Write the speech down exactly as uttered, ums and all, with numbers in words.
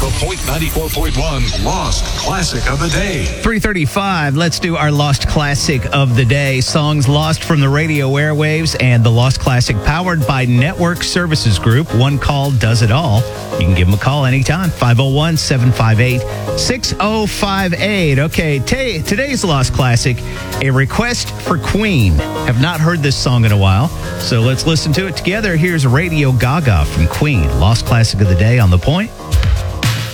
The Point ninety-four point one Lost Classic of the Day. three thirty-five, let's do our Lost Classic of the Day. Songs lost from the radio airwaves and the Lost Classic powered by Network Services Group. One call does it all. You can give them a call anytime. five oh one, seven five eight, six oh five eight. Okay, t- today's Lost Classic, a request for Queen. Have not heard this song in a while, so let's listen to it together. Here's Radio Gaga from Queen. Lost Classic of the Day on The Point.